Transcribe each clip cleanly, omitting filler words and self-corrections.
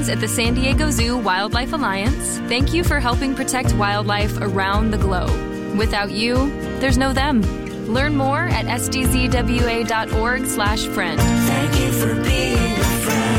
At the San Diego Zoo Wildlife Alliance, thank you for helping protect wildlife around the globe. Without you, there's no them. Learn more at sdzwa.org/friend. Thank you for being a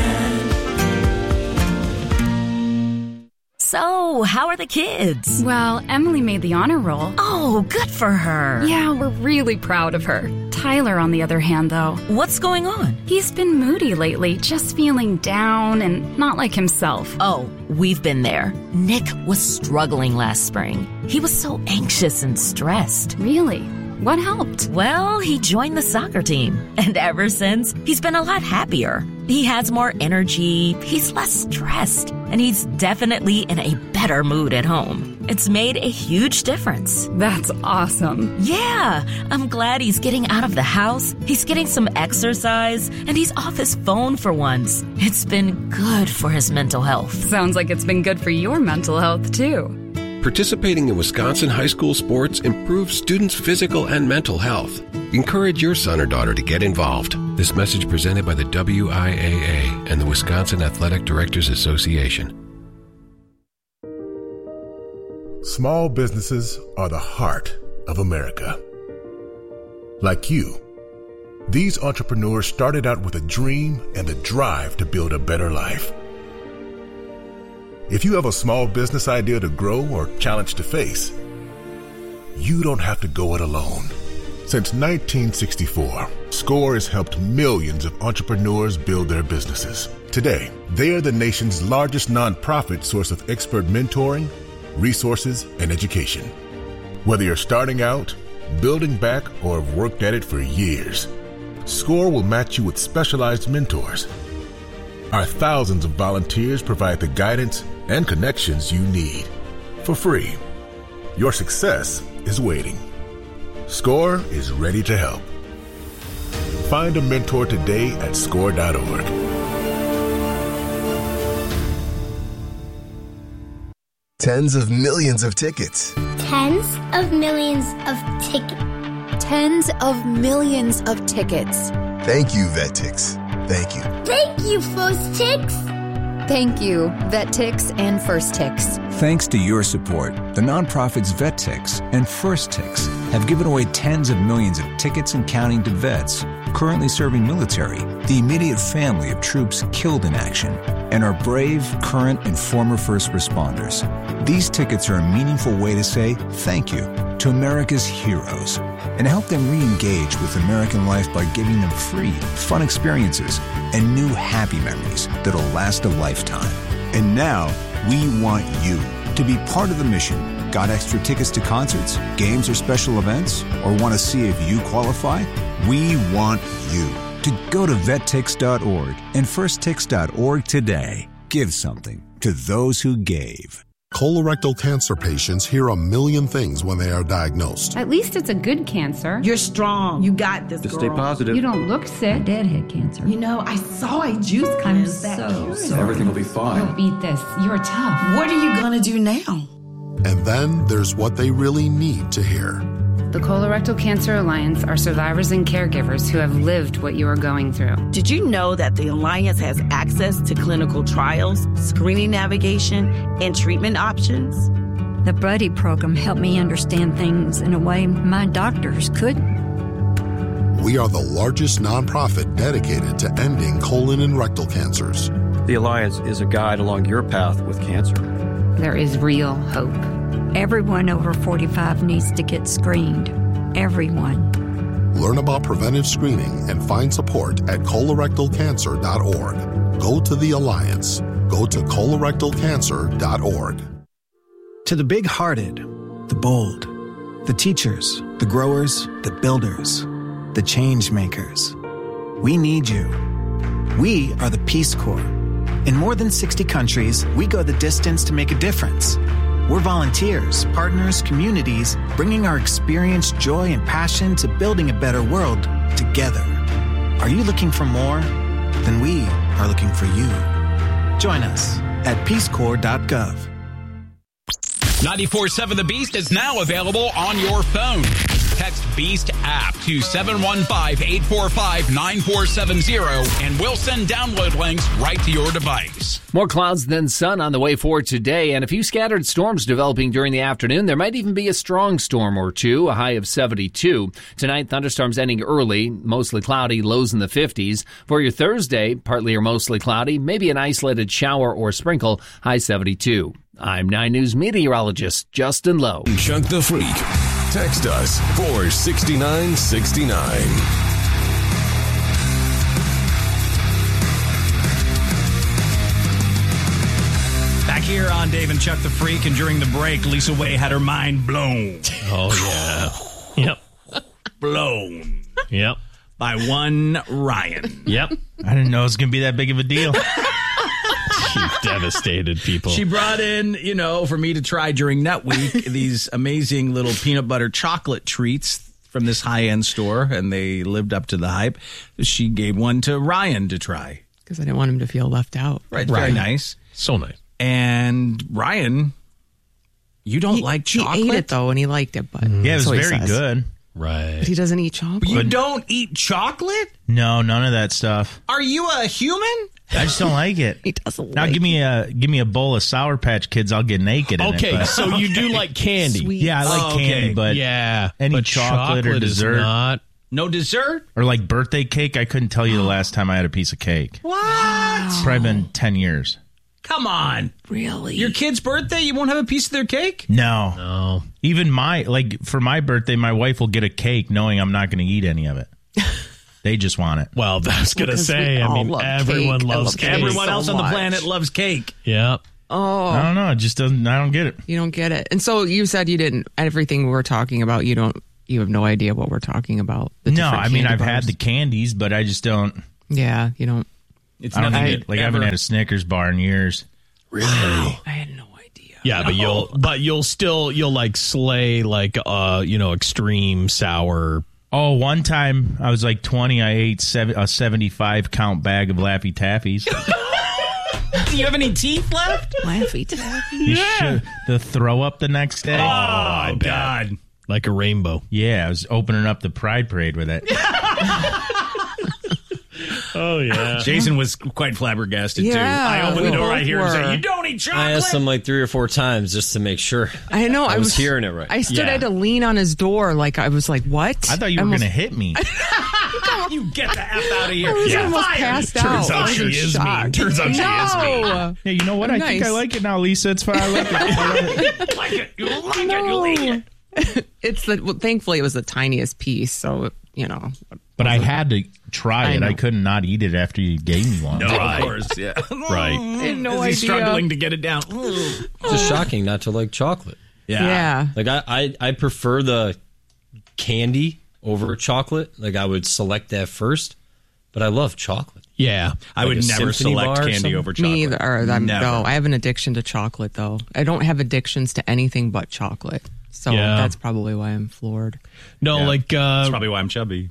friend. So, how are the kids? Well, Emily made the honor roll. Oh, good for her. Yeah, we're really proud of her. Tyler, on the other hand, though. What's going on? He's been moody lately, just feeling down and not like himself. Oh, we've been there. Nick was struggling last spring. He was so anxious and stressed. Really? What helped? Well, he joined the soccer team. And ever since, he's been a lot happier. He has more energy, he's less stressed, and he's definitely in a better mood at home. It's made a huge difference. That's awesome. Yeah, I'm glad he's getting out of the house, he's getting some exercise, and he's off his phone for once. It's been good for his mental health. Sounds like it's been good for your mental health, too. Participating in Wisconsin high school sports improves students' physical and mental health. Encourage your son or daughter to get involved. This message presented by the WIAA and the Wisconsin Athletic Directors Association. Small businesses are the heart of America. Like you, these entrepreneurs started out with a dream and the drive to build a better life. If you have a small business idea to grow or challenge to face, you don't have to go it alone. Since 1964, SCORE has helped millions of entrepreneurs build their businesses. Today, they are the nation's largest nonprofit source of expert mentoring, resources, and education. Whether you're starting out, building back, or have worked at it for years, SCORE will match you with specialized mentors. Our thousands of volunteers provide the guidance and connections you need for free. Your success is waiting. SCORE is ready to help. Find a mentor today at SCORE.org. Tens of millions of tickets. Tens of millions of tickets. Tens of millions of tickets. Thank you, VetTix. Thank you. Thank you, First Tix. Thank you, VetTix and First Tix. Thanks to your support, the nonprofits VetTix and First Tix have given away tens of millions of tickets and counting to vets currently serving military, the immediate family of troops killed in action, and our brave, current, and former first responders. These tickets are a meaningful way to say thank you to America's heroes and help them re-engage with American life by giving them free, fun experiences and new happy memories that'll last a lifetime. And now, we want you to be part of the mission. Got extra tickets to concerts, games, or special events? Or want to see if you qualify? We want you to go to vettix.org and firsttix.org today. Give something to those who gave. Colorectal cancer patients hear a million things when they are diagnosed. At least it's a good cancer. You're strong. You got this, Just girl. stay positive. You don't look sick. Deadhead cancer. You know, I saw a juice cleanse. I'm so Everything will be fine. You'll beat this. You're tough. What are you going to do now? And then there's what they really need to hear. The Colorectal Cancer Alliance are survivors and caregivers who have lived what you are going through. Did you know that the Alliance has access to clinical trials, screening navigation, and treatment options? The Buddy program helped me understand things in a way my doctors couldn't. We are the largest nonprofit dedicated to ending colon and rectal cancers. The Alliance is a guide along your path with cancer. There is real hope. Everyone over 45 needs to get screened. Everyone. Learn about preventive screening and find support at colorectalcancer.org. Go to the Alliance. Go to colorectalcancer.org. To the big-hearted, the bold, the teachers, the growers, the builders, the change makers. We need you. We are the Peace Corps. In more than 60 countries, we go the distance to make a difference. We're volunteers, partners, communities, bringing our experience, joy, and passion to building a better world together. Are you looking for more? Then we are looking for you. Join us at peacecorps.gov. 94.7 The Beast is now available on your phone. Text BEAST app to 715-845-9470 and we'll send download links right to your device. More clouds than sun on the way for today, and a few scattered storms developing during the afternoon. There might even be a strong storm or two, a high of 72. Tonight, thunderstorms ending early, mostly cloudy, lows in the 50s. For your Thursday, partly or mostly cloudy, maybe an isolated shower or sprinkle, high 72. I'm 9 News meteorologist Justin Lowe. Chuck the Freak. Text us 46969. Back here on Dave and Chuck the Freak, and during the break, Lisa Way had her mind blown. Oh, yeah. Yep. Blown. Yep. By one Ryan. Yep. I didn't know it was going to be that big of a deal. She devastated people. She brought in, for me to try during Nut Week, these amazing little peanut butter chocolate treats from this high-end store, and they lived up to the hype. She gave one to Ryan to try. Because I didn't want him to feel left out. Right. Very nice. So nice. And Ryan, you don't like chocolate? He ate it, though, and he liked it. But yeah, it was very good. Right. But he doesn't eat chocolate. You don't eat chocolate? No, none of that stuff. Are you a human? I just don't like it. He doesn't now, like give me a bowl of Sour Patch Kids. I'll get naked in it. Okay, so you do like candy. Sweet. Yeah, I like candy, but any but chocolate or dessert. Is not. No dessert? Or like birthday cake. I couldn't tell you the last time I had a piece of cake. What? It's probably been 10 years. Come on. Really? Your kid's birthday, you won't have a piece of their cake? No. Even for my birthday, my wife will get a cake knowing I'm not going to eat any of it. They just want it. Well, I was going to say, everyone loves cake. Everyone else on the planet loves cake. Yep. Oh. I don't know. It just doesn't, I don't get it. You don't get it. And so you said you didn't, everything we're talking about, you have no idea what we're talking about. No, I mean, I've had the candies, but I just don't. Yeah, you don't. It's I don't nothing. think I haven't had a Snickers bar in years. Really? Wow. I had no idea. Yeah, but you'll like slay like extreme sour. Oh, one time I was like 20, I ate a 75 count bag of Laffy Taffies. Do you have any teeth left? Laffy Taffy. Yeah. To throw up the next day. Oh, God. Like a rainbow. Yeah, I was opening up the Pride Parade with it. Oh, yeah. Jason was quite flabbergasted, too. Yeah, I opened the door right here and said, were. you don't eat chocolate? I asked him like 3 or 4 times just to make sure. I know. I was hearing it right. I stood, I had to lean on his door. Like, I was like, what? I thought you were going to hit me. You get the F out of here. I was almost passed out. Turns out she is mean. Turns out she is mean. Yeah, you know what? I think I like it now, Lisa. It's fine. I like it. Like it. You like it. You like it. Thankfully, it was the tiniest piece, so, But I had to try it. I couldn't not eat it after you gave me one. No, of course, yeah. Right. I had no idea. He's struggling to get it down. It's just shocking not to like chocolate. Yeah. Like I prefer the candy over chocolate. Like I would select that first, but I love chocolate. Yeah. I would never select candy over chocolate. Me either. No, I have an addiction to chocolate, though. I don't have addictions to anything but chocolate. So that's probably why I'm floored. No, that's probably why I'm chubby.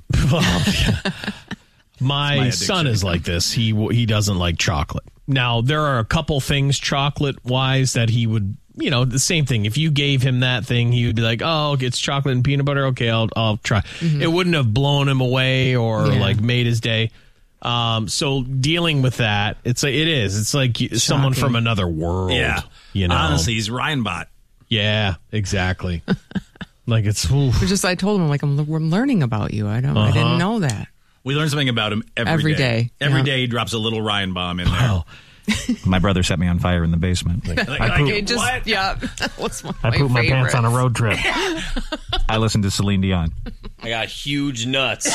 My son is like this. He doesn't like chocolate. Now, there are a couple things chocolate-wise that he would, the same thing. If you gave him that thing, he would be like, oh, it's chocolate and peanut butter. Okay, I'll try. Mm-hmm. It wouldn't have blown him away or made his day. So dealing with that, it is. It's like someone from another world. Yeah. Honestly, he's Ryan Bot. Yeah, exactly. Like it's just I told him we're learning about you. I didn't know that. We learn something about him every day. Every day he drops a little Ryan bomb in there. Wow. My brother set me on fire in the basement. What's my I pooped my pants on a road trip. I I listened to Celine Dion. I got huge nuts.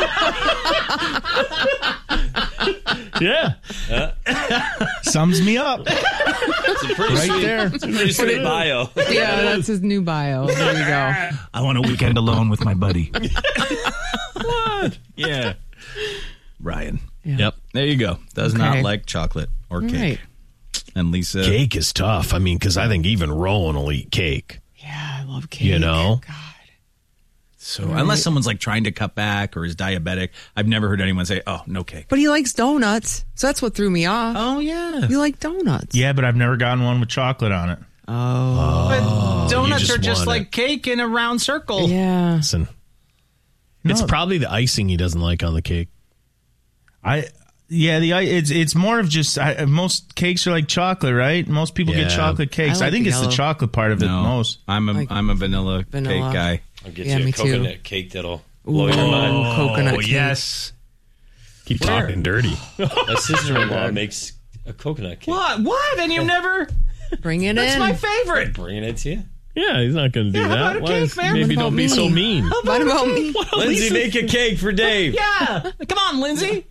Yeah. Sums me up. It's a pretty right sweet, there. It's a pretty sweet bio. Yeah, that's his new bio. There you go. I want a weekend alone with my buddy. What? Yeah. Ryan. Yeah. Yep. There you go. Does not like chocolate or cake. Right. And Lisa. Cake is tough. I mean, because I think even Rowan will eat cake. Yeah, I love cake. You know? God. So unless someone's like trying to cut back or is diabetic, I've never heard anyone say, oh, no cake. But he likes donuts. So that's what threw me off. Oh, yeah. You like donuts. Yeah, but I've never gotten one with chocolate on it. Oh. But donuts are just like cake in a round circle. Yeah. Listen, It's probably the icing he doesn't like on the cake. It's more of just most cakes are like chocolate, right? Most people get chocolate cakes. I think it's the chocolate part of it most. I'm a vanilla cake guy. I'll get you a coconut cake that'll blow your mind. Coconut cake. Yes. Keep talking dirty. My sister-in-law makes a coconut cake. What? And you never bring it That's in. my favorite. Bringing it to you. Yeah, he's not going to do that. Cake, man. Maybe don't be so mean. What about me? Lindsay, make a cake for Dave. Yeah. Come on, Lindsay.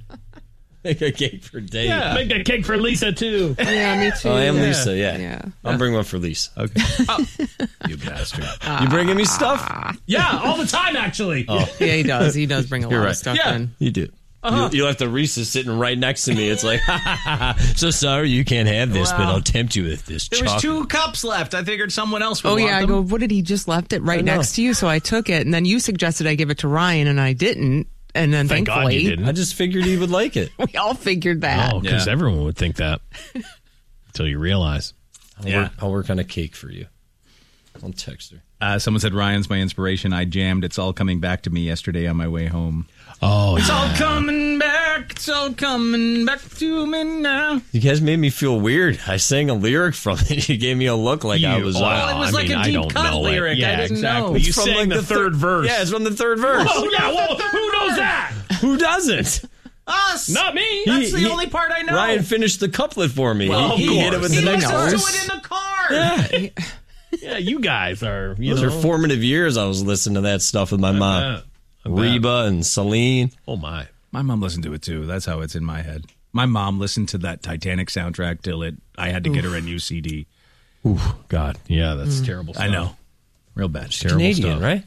Make a cake for Dave. Yeah. Make a cake for Lisa, too. Yeah, me too. Oh, I am Lisa, yeah. I'll bring one for Lisa. Okay. You bastard. You bringing me stuff? Yeah, all the time, actually. Yeah, he does. He does bring a lot of stuff in. You do. You'll have the Reese's sitting right next to me. It's like, so sorry you can't have this, but I'll tempt you with this There was 2 cups left. I figured someone else would want them. I go, what did he just left it right next to you? So I took it, and then you suggested I give it to Ryan, and I didn't. And then Thank God thankfully, you didn't. I just figured he would like it. We all figured that. Oh, because everyone would think that until you realize. I'll work on a cake for you. I'll text her. Someone said Ryan's my inspiration. I jammed. It's all coming back to me yesterday on my way home. Oh, it's all coming back. It's all coming back to me now. You guys made me feel weird. I sang a lyric from it. You gave me a look like I was. It was like a deep cut lyric. Yeah, I didn't exactly. know. You sang the third verse. Yeah, it's from the third verse. Oh, yeah. Well, who knows that? Who doesn't? Us. Not me. That's the only part I know. Ryan finished the couplet for me. Well, he hit it with the next verse. He listened to it in the car. Yeah, you guys are. Those are formative years. I was listening to that stuff with my mom. Reba and Celine. Oh, my. My mom listened to it, too. That's how it's in my head. My mom listened to that Titanic soundtrack till I had to get her a new CD. Ooh, God. Yeah, that's terrible stuff. I know. Real bad. She's Canadian, right?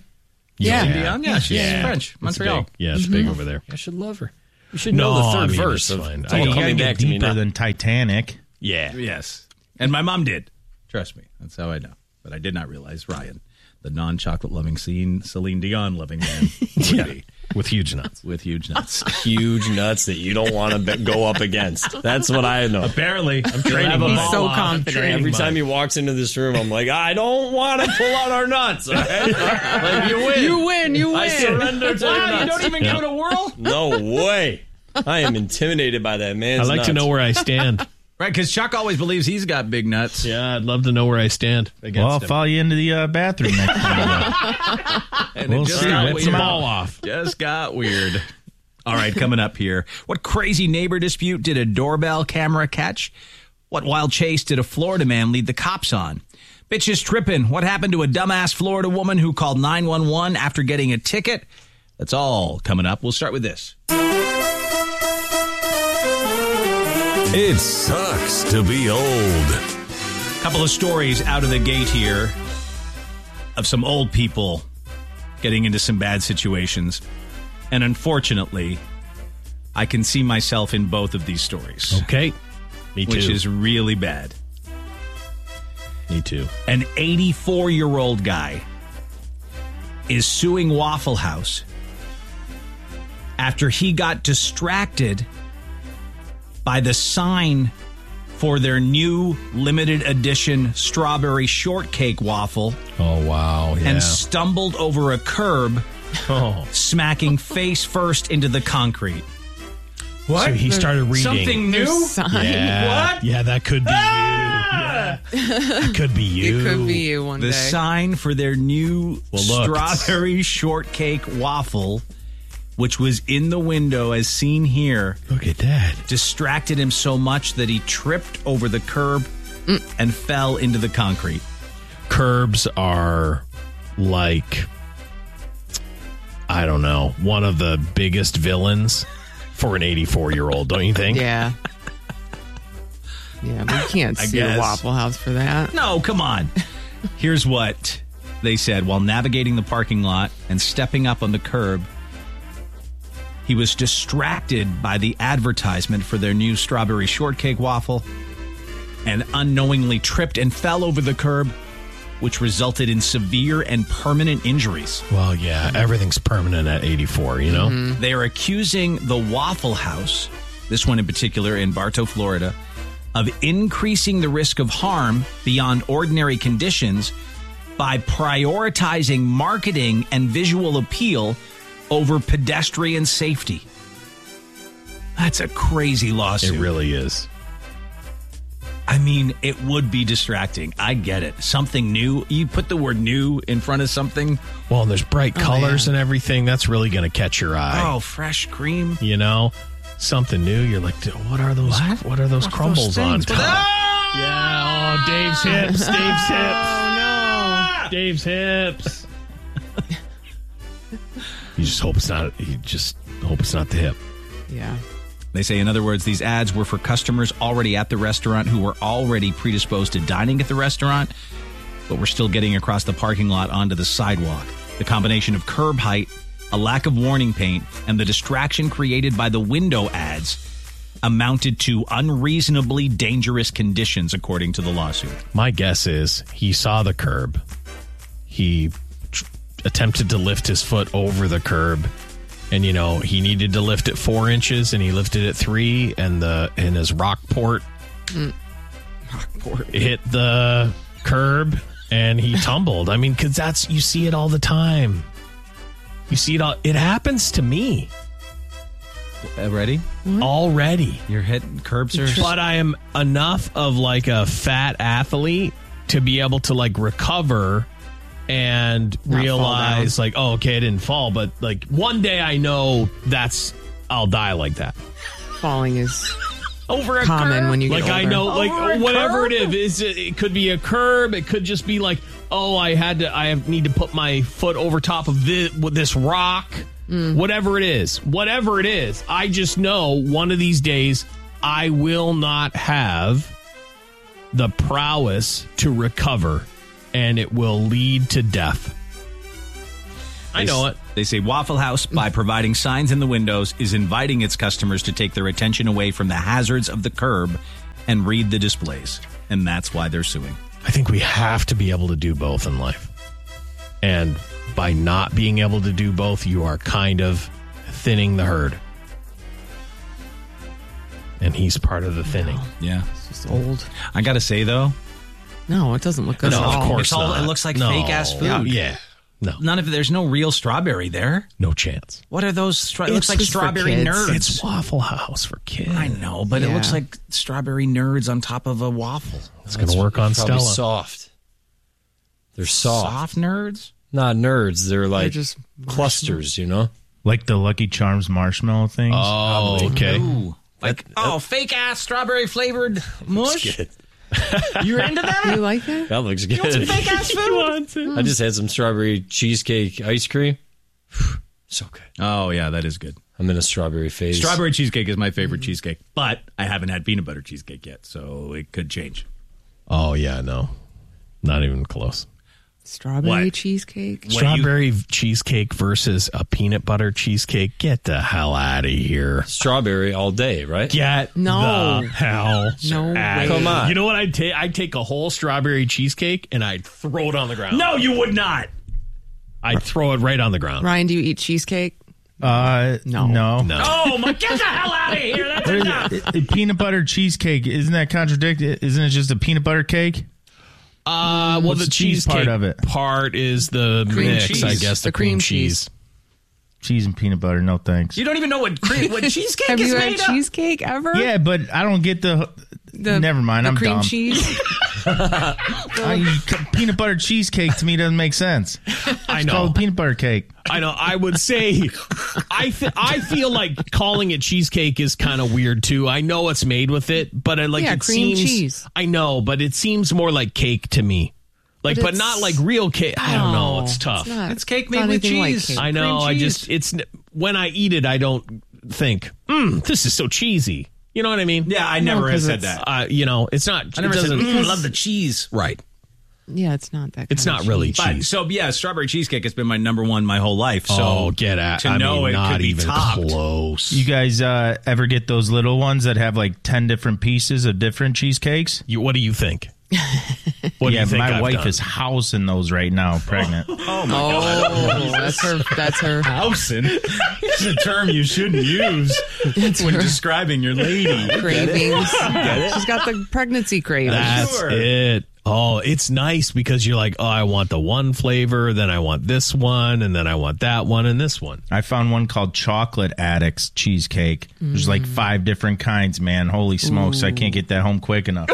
Yeah, she's French. Montreal. It's big over there. I should love her. You should know the third verse. It's all coming back to me deeper now. than Titanic. Yeah. Yes. And my mom did. Trust me. That's how I know. But I did not realize Ryan, the non-chocolate loving Celine Dion loving man. With huge nuts. With huge nuts. Huge nuts that you don't want to go up against. That's what I know. Apparently. I'm training. He's so confident. Every time he walks into this room, I'm like, I don't want to pull out our nuts. Okay? Like, you win. You win. I surrender to your nuts. You don't even give it a whirl? No way. I am intimidated by that man's I like nuts. to know where I stand. Right, because Chuck always believes he's got big nuts. Yeah, I'd love to know where I stand against Well, I'll him. follow you into the bathroom next time. And We'll it just see. got Rip weird. the ball off. Just got weird. All right, coming up here. What crazy neighbor dispute did a doorbell camera catch? What wild chase did a Florida man lead the cops on? Bitches tripping. What happened to a dumbass Florida woman who called 911 after getting a ticket? That's all coming up. We'll start with this. It sucks to be old. Couple of stories out of the gate here of some old people getting into some bad situations. And unfortunately, I can see myself in both of these stories. Okay. Me too. Which is really bad. Me too. An 84-year-old guy is suing Waffle House after he got distracted by the sign for their new limited edition strawberry shortcake waffle. Oh, wow. Yeah. And stumbled over a curb, smacking face first into the concrete. What? So he started reading. Something new? Yeah. What? Yeah, that could be you. Yeah. That could be you. It could be you one day. The sign for their new strawberry shortcake waffle, which was in the window as seen here. Look at that. Distracted him so much that he tripped over the curb and fell into the concrete. Curbs are like, I don't know, one of the biggest villains for an 84-year-old, don't you think? Yeah. Yeah, but you can't sue a Waffle House for that. No, come on. Here's what they said. While navigating the parking lot and stepping up on the curb, he was distracted by the advertisement for their new strawberry shortcake waffle and unknowingly tripped and fell over the curb, which resulted in severe and permanent injuries. Well, yeah, everything's permanent at 84, you know? Mm-hmm. They are accusing the Waffle House, this one in particular in Bartow, Florida, of increasing the risk of harm beyond ordinary conditions by prioritizing marketing and visual appeal over pedestrian safety. That's a crazy lawsuit. It really is. I mean, it would be distracting. I get it. Something new. You put the word new in front of something. Well, and there's bright colors and everything. That's really going to catch your eye. Oh, fresh cream. You know, something new. You're like, what are those? What are those crumbles on top? Yeah. Oh, Dave's hips. Dave's hips. Oh no. Dave's hips. You just hope it's not. You just hope it's not the hip. Yeah. They say, in other words, these ads were for customers already at the restaurant who were already predisposed to dining at the restaurant, but were still getting across the parking lot onto the sidewalk. The combination of curb height, a lack of warning paint, and the distraction created by the window ads amounted to unreasonably dangerous conditions, according to the lawsuit. My guess is he saw the curb. He attempted to lift his foot over the curb. And, you know, he needed to lift it 4 inches, and he lifted it 3, and his Rockport hit the curb, and he tumbled. I mean, because you see it all the time. You see it all. It happens to me. Already? Already. You're hitting curbs? But I am enough of like a fat athlete to be able to like recover and Not realize like, oh, okay, I didn't fall, but like one day I know I'll die like that. Falling is over a common curb? when you get like older. I know, like Over a whatever curb? it is, it could be a curb. It could just be like, oh, I need to put my foot over top of this rock. Whatever it is, I just know one of these days I will not have the prowess to recover, and it will lead to death. I know it. They say Waffle House, by providing signs in the windows, is inviting its customers to take their attention away from the hazards of the curb and read the displays. And that's why they're suing. I think we have to be able to do both in life. And by not being able to do both, you are kind of thinning the herd. And he's part of the thinning. Yeah. It's just old. I got to say, though. No, it doesn't look good at all. Of course not. It looks like fake-ass food. Yeah. No. There's no real strawberry there. No chance. What are those? It looks like just for strawberry kids. nerds. It's Waffle House for kids. I know, but it looks like strawberry nerds on top of a waffle. It's going to work on probably Stella. soft. They're soft. Soft nerds? Not nerds. They're like just clusters, you know? Like the Lucky Charms marshmallow things. Oh, okay. Ooh. Like, fake-ass strawberry-flavored mush? You're into that? You like that? That looks good. You want some fake-ass food? I just had some strawberry cheesecake ice cream. So good. Oh, yeah, that is good. I'm in a strawberry phase. Strawberry cheesecake is my favorite cheesecake, but I haven't had peanut butter cheesecake yet, so it could change. Oh, yeah, no. Not even close. Strawberry cheesecake? Strawberry cheesecake versus a peanut butter cheesecake. Get the hell out of here. Strawberry all day, right? Get the hell No out. way. Come on. You know what I'd take? I'd take a whole strawberry cheesecake and I'd throw it on the ground. No, you would not. I'd throw it right on the ground. Ryan, do you eat cheesecake? No. Oh, my, get the hell out of here. That's enough. Peanut butter cheesecake, isn't that contradicted? Isn't it just a peanut butter cake? Well, What's the the cheese cheesecake part of it? part is the Cream mix, cheese. I guess. The cream cheese. Cheese and peanut butter, no thanks. You don't even know what cheesecake Have is you made had of? cheesecake ever? Yeah, but I don't get the never mind, the I'm cream dumb. cheese? Peanut butter cheesecake to me doesn't make sense. I It's know. called peanut butter cake. I know. I would say, I feel like calling it cheesecake is kind of weird too. I know it's made with it, but it cream seems. cheese. I know, but it seems more like cake to me. But it's- not like real cake. I don't know. It's tough. It's cake It's made not with anything like cheese. cake. I know. Cream I cheese. just when I eat it, I don't think, this is so cheesy. You know what I mean? Yeah, I never have 'cause said it's- that. It's not. I never it said, doesn't- love the cheese. Right. Yeah, it's not that. It's kind not of really cheese. But, cheese. so, yeah, strawberry cheesecake has been my number one my whole life. So Oh, get at. to I know mean, it not could be even topped. close. You guys ever get those little ones that have like 10 different pieces of different cheesecakes? What do you think? What do Yeah, you think my I've wife done? is housing those right now, pregnant. Oh, my God. Oh, that's her. Housing. It's a term you shouldn't use when describing your lady. Cravings. She's got the pregnancy cravings. That's Sure. it. Oh, it's nice because you're like, oh, I want the one flavor, then I want this one, and then I want that one and this one. I found one called Chocolate Addicts Cheesecake. There's like 5 different kinds, man. Holy smokes, I can't get that home quick enough.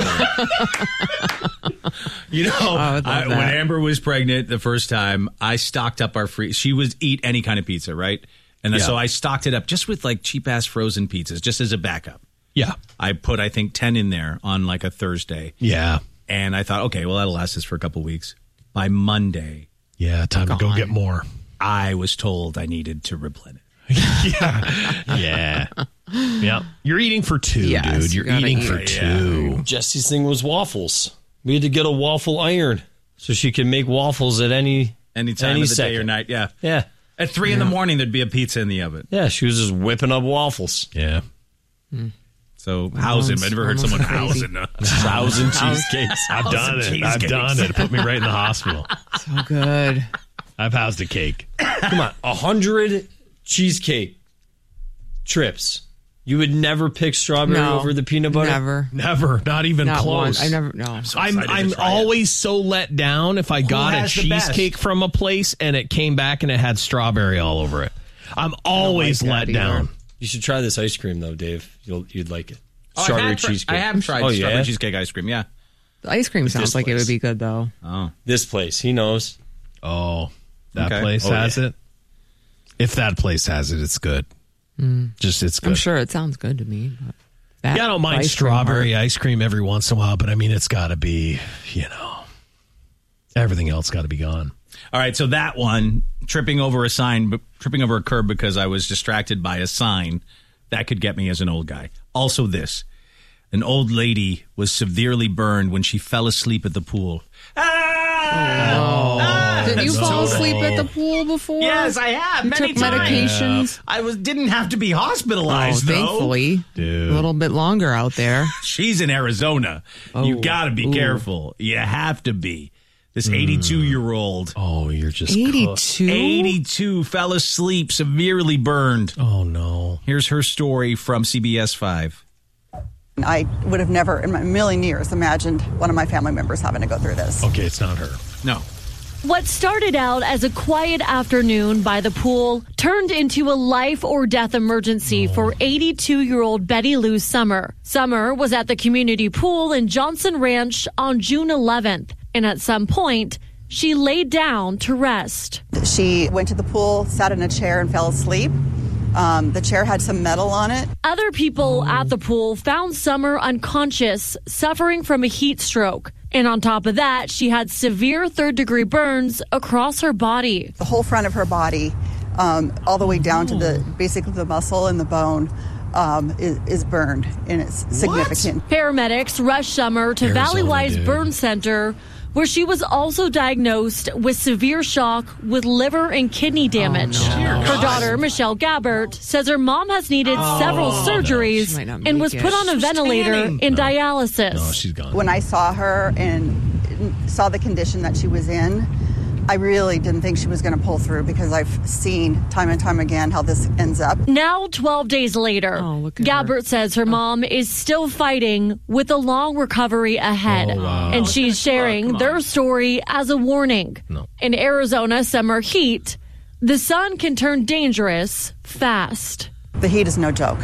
You know, when Amber was pregnant the first time, I stocked up our free. She would eat any kind of pizza, right? And so I stocked it up just with like cheap-ass frozen pizzas, just as a backup. Yeah. I put, I think, 10 in there on like a Thursday. Yeah. And I thought, okay, well, that'll last us for a couple weeks. By Monday. Yeah, time to go get more. I was told I needed to replenish. Yeah. You're eating for 2, dude. You're eating for 2. Jesse's thing was waffles. We had to get a waffle iron so she could make waffles at any time of the day or night. Yeah. Yeah. At 3 in the morning, there'd be a pizza in the oven. Yeah, she was just whipping up waffles. Yeah. So housing. I've never heard someone housing 1,000 cheesecakes. I've done it. It put me right in the hospital. So good. I've housed a cake. Come on, 100 cheesecake trips. You would never pick strawberry over the peanut butter? Never. Not even close. One. I never. No. I'm always so let down if I got a cheesecake from a place and it came back and it had strawberry all over it. I'm always let down. You should try this ice cream, though, Dave. You'd like it. Strawberry cheesecake. I have tried strawberry cheesecake ice cream, yeah. The ice cream sounds like it would be good, though. Oh. This place, he knows. Oh, that place has it? If that place has it, it's good. It's good. I'm sure it sounds good to me. But I don't mind strawberry ice cream every once in a while, but I mean, it's got to be, everything else got to be gone. All right, so that one, tripping over a curb because I was distracted by a sign, that could get me as an old guy. Also this, an old lady was severely burned when she fell asleep at the pool. Did you fall asleep at the pool before? Yes, I have. You took medications. I didn't have to be hospitalized, though. Thankfully. Dude. A little bit longer out there. She's in Arizona. You got to be careful. You have to be. This 82-year-old. Oh, you're just 82? 82 fell asleep, severely burned. Oh, no. Here's her story from CBS 5. I would have never in a million years imagined one of my family members having to go through this. Okay, it's not her. No. What started out as a quiet afternoon by the pool turned into a life or death emergency for 82-year-old Betty Lou Summer. Summer was at the community pool in Johnson Ranch on June 11th, and at some point, she laid down to rest. She went to the pool, sat in a chair, and fell asleep. The chair had some metal on it. Other people at the pool found Summer unconscious, suffering from a heat stroke. And on top of that, she had severe third-degree burns across her body. The whole front of her body, all the way down to basically the muscle and the bone, is burned, and it's significant. Paramedics rushed Summer to Valleywise Burn Center, where she was also diagnosed with severe shock with liver and kidney damage. Her daughter, Michelle Gabbert, says her mom has needed several surgeries and was put on a ventilator and dialysis. No, she's gone. When I saw her and saw the condition that she was in, I really didn't think she was going to pull through because I've seen time and time again how this ends up. Now, 12 days later, Gabbert says her mom is still fighting with a long recovery ahead. And she's sharing their story as a warning. In Arizona summer heat, the sun can turn dangerous fast. The heat is no joke.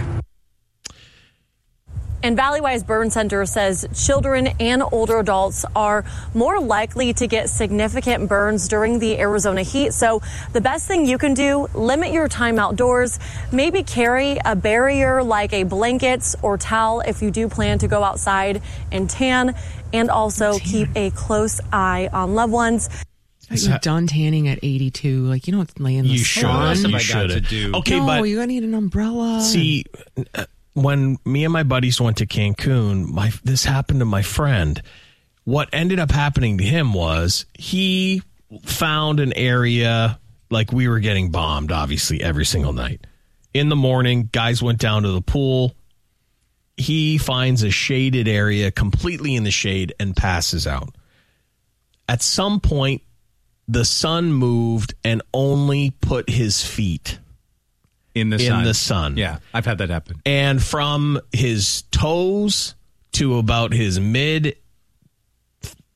And Valleywise Burn Center says children and older adults are more likely to get significant burns during the Arizona heat. So the best thing you can do, limit your time outdoors. Maybe carry a barrier like a blanket or towel if you do plan to go outside and tan. And also keep a close eye on loved ones. Are you done tanning at 82? Like, you don't lay in the sun. You should. Okay, no, but you need an umbrella. See, when me and my buddies went to Cancun, this happened to my friend. What ended up happening to him was he found an area, like we were getting bombed, obviously, every single night. In the morning, guys went down to the pool. He finds a shaded area, completely in the shade, and passes out. At some point, the sun moved and only put his feet in the sun. Yeah, I've had that happen. And from his toes to about his mid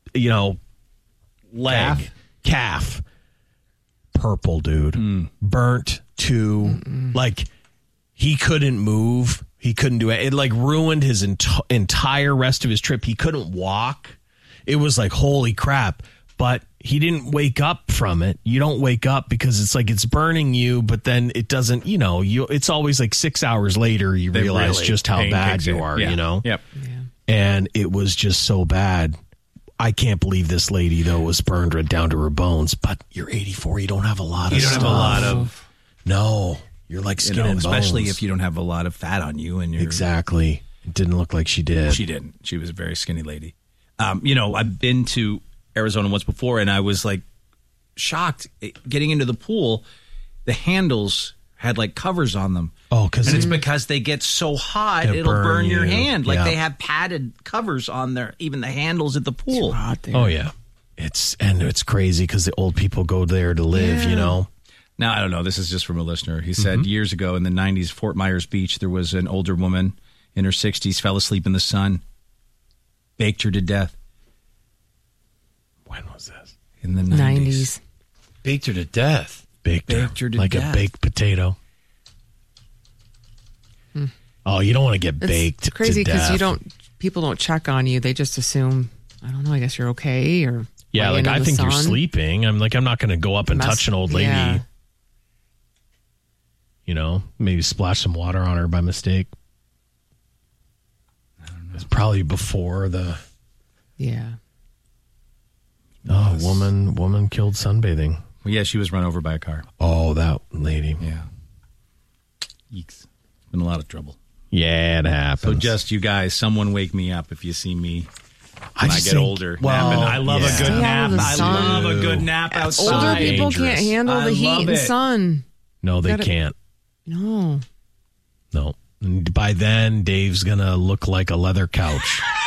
leg, calf, purple, dude, burnt to like he couldn't move. He couldn't do it. It like ruined his entire rest of his trip. He couldn't walk. It was like, holy crap. But he didn't wake up from it. You don't wake up because it's like it's burning you, but then it doesn't, it's always like 6 hours later you realize really just how bad you are, Yep. Yeah. And it was just so bad. I can't believe this lady, though, was burned right down to her bones. But you're 84. You don't have a lot of stuff. You don't have a lot of... No. You're like skin and bones. Especially if you don't have a lot of fat on you. And you're... Exactly. It didn't look like she did. She didn't. She was a very skinny lady. I've been to Arizona once before, and I was like shocked getting into the pool. The handles had like covers on them. Oh, and it's because they get so hot it'll burn your hand. Like they have padded covers on there, even the handles at the pool. It's hot there. Oh yeah, it's crazy because the old people go there to live. Now I don't know. This is just from a listener. He said years ago in the 90s, Fort Myers Beach, there was an older woman in her 60s, fell asleep in the sun, baked her to death. When was this? In the 90s. Baked her to death. Baked her to like death. A baked potato. Oh, you don't want to get baked. It's crazy because people don't check on you. They just assume, I don't know, I guess you're okay. Or yeah, like I think you're sleeping. I'm not going to go up and touch an old lady. Yeah. Maybe splash some water on her by mistake. I don't know. It's probably before the. Yeah. Oh, woman killed sunbathing. Well, yeah, she was run over by a car. Oh, that lady. Yeah. Yeeks. In a lot of trouble. Yeah, it happens. So just you guys, someone wake me up if you see me when I get older. Well, I love a good nap. I love a good nap outside. Older people can't handle the heat and sun. No, they can't. No. And by then, Dave's going to look like a leather couch.